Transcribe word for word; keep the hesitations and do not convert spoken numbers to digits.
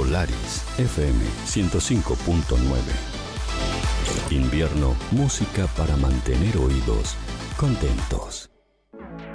Polaris F M ciento cinco punto nueve. Invierno, música para mantener oídos contentos.